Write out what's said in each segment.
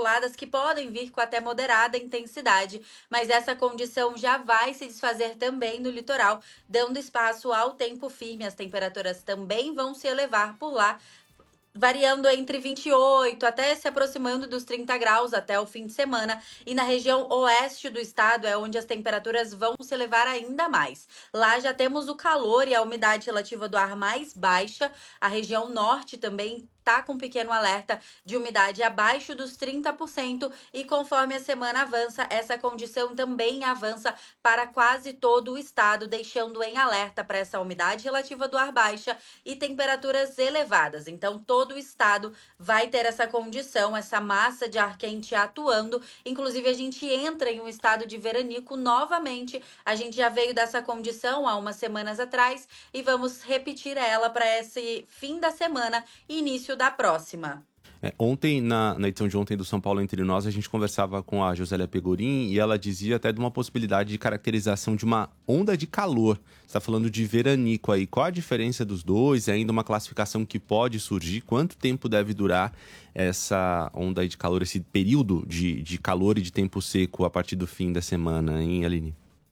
isoladas que podem vir com até moderada intensidade, mas essa condição já vai se desfazer também no litoral, dando espaço ao tempo firme. As temperaturas também vão se elevar por lá, variando entre 28 até se aproximando dos 30 graus até o fim de semana. E na região oeste do estado é onde as temperaturas vão se elevar ainda mais. Lá já temos o calor e a umidade relativa do ar mais baixa. A região norte também está com um pequeno alerta de umidade abaixo dos 30%, e conforme a semana avança, essa condição também avança para quase todo o estado, deixando em alerta para essa umidade relativa do ar baixa e temperaturas elevadas. Então, todo o estado vai ter essa condição, essa massa de ar quente atuando. Inclusive, a gente entra em um estado de veranico novamente. A gente já veio dessa condição há umas semanas atrás e vamos repetir ela para esse fim da semana e início da próxima. Ontem, na edição de ontem do São Paulo Entre Nós, a gente conversava com a Josélia Pegorin e ela dizia até de uma possibilidade de caracterização de uma onda de calor. Você está falando de veranico aí. Qual a diferença dos dois? É ainda uma classificação que pode surgir? Quanto tempo deve durar essa onda aí de calor, esse período de calor e de tempo seco a partir do fim da semana, hein, Aline?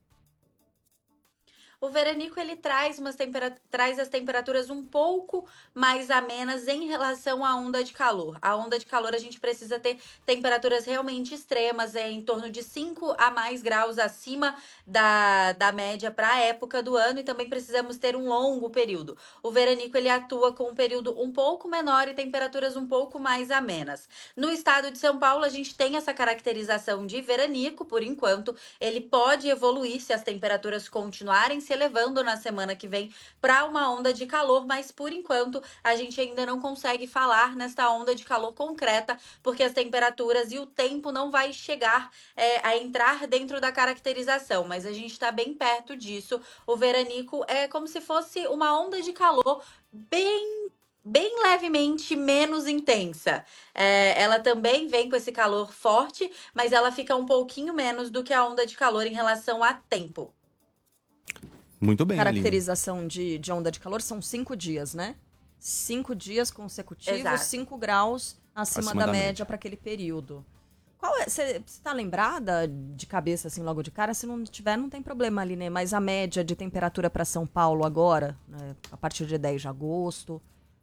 O veranico ele traz as temperaturas um pouco mais amenas em relação à onda de calor. A onda de calor a gente precisa ter temperaturas realmente extremas, em torno de 5 a mais graus acima da média para a época do ano, e também precisamos ter um longo período. O veranico ele atua com um período um pouco menor e temperaturas um pouco mais amenas. No estado de São Paulo a gente tem essa caracterização de veranico por enquanto. Ele pode evoluir se as temperaturas continuarem se elevando na semana que vem para uma onda de calor, mas por enquanto a gente ainda não consegue falar nesta onda de calor concreta, porque as temperaturas e o tempo não vai chegar a entrar dentro da caracterização, mas a gente está bem perto disso. O veranico é como se fosse uma onda de calor bem levemente menos intensa. Ela também vem com esse calor forte, mas ela fica um pouquinho menos do que a onda de calor em relação a tempo. Muito bem, caracterização de onda de calor são 5 dias, né? 5 dias consecutivos, exato. 5 graus acima da média para aquele período. Você está lembrada de cabeça, assim, logo de cara? Se não tiver, não tem problema ali, né? Mas a média de temperatura para São Paulo agora, né, a partir de 10 de agosto...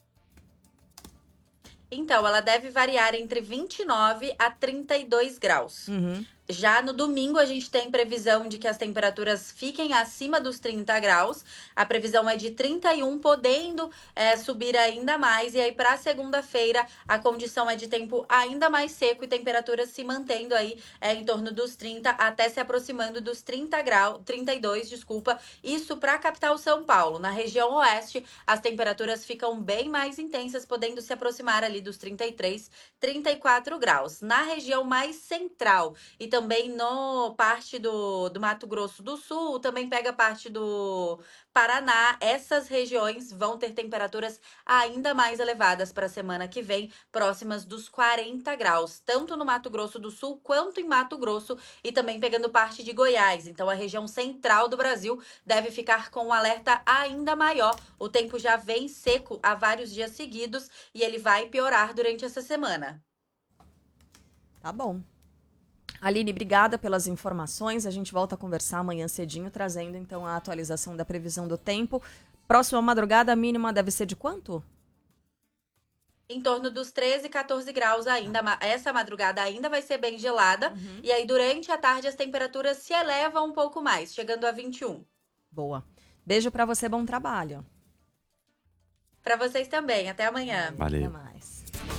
Então, ela deve variar entre 29 a 32 graus. Já no domingo, a gente tem previsão de que as temperaturas fiquem acima dos 30 graus. A previsão é de 31, podendo subir ainda mais. E aí, para segunda-feira, a condição é de tempo ainda mais seco e temperaturas se mantendo aí em torno dos 30, até se aproximando dos 32, desculpa. Isso para a capital São Paulo. Na região oeste, as temperaturas ficam bem mais intensas, podendo se aproximar ali dos 33, 34 graus. Na região mais central e também no parte do Mato Grosso do Sul, também pega parte do Paraná, essas regiões vão ter temperaturas ainda mais elevadas para a semana que vem, próximas dos 40 graus, tanto no Mato Grosso do Sul quanto em Mato Grosso, e também pegando parte de Goiás. Então a região central do Brasil deve ficar com um alerta ainda maior. O tempo já vem seco há vários dias seguidos e ele vai piorar durante essa semana. Tá bom. Aline, obrigada pelas informações. A gente volta a conversar amanhã cedinho, trazendo então a atualização da previsão do tempo. Próxima madrugada, a mínima deve ser de quanto? Em torno dos 13, 14 graus ainda. Essa madrugada ainda vai ser bem gelada. E aí, durante a tarde, as temperaturas se elevam um pouco mais, chegando a 21. Boa. Beijo pra você, bom trabalho. Pra vocês também. Até amanhã. Valeu. Até mais.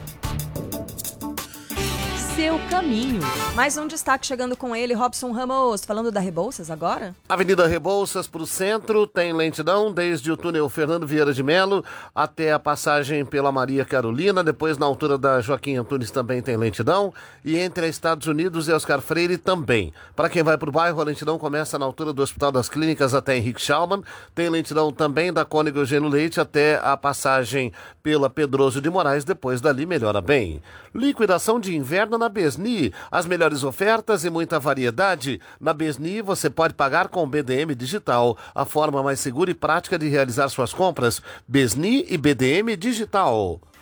Seu caminho. Mais um destaque chegando com ele, Robson Ramos, falando da Rebouças agora. Avenida Rebouças para o centro tem lentidão desde o túnel Fernando Vieira de Melo até a passagem pela Maria Carolina, depois na altura da Joaquim Antunes também tem lentidão, e entre a Estados Unidos e Oscar Freire também. Para quem vai para o bairro, a lentidão começa na altura do Hospital das Clínicas até Henrique Schaumann, tem lentidão também da Cônego Eugênio Leite até a passagem pela Pedroso de Moraes, depois dali melhora bem. Liquidação de inverno na Besni, as melhores ofertas e muita variedade. Na Besni você pode pagar com BDM Digital, a forma mais segura e prática de realizar suas compras. Besni e BDM Digital.